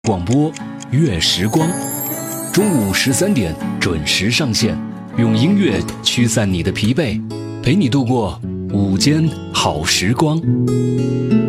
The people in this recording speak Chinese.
广播乐时光，中午13点准时上线，用音乐驱散你的疲惫，陪你度过午间好时光。